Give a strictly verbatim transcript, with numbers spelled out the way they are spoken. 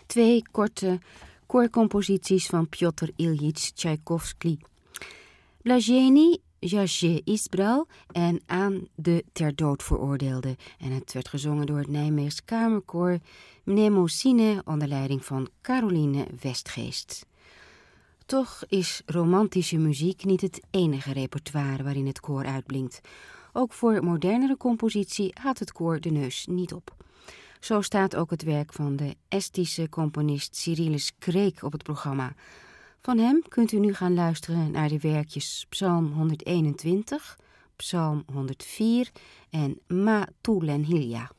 twee korte koorcomposities van Pjotr Iljitj Tchaikovsky. Blаженный Jasje Izbral en Aan de ter dood veroordeelde. En het werd gezongen door het Nijmeegs Kamerkoor Mnemosine onder leiding van Caroline Westgeest. Toch is romantische muziek niet het enige repertoire waarin het koor uitblinkt. Ook voor modernere compositie haalt het koor de neus niet op. Zo staat ook het werk van de Estische componist Cyrilus Kreek op het programma. Van hem kunt u nu gaan luisteren naar de werkjes Psalm honderdeenentwintig, Psalm honderdvier en Ma Tulen Hilja.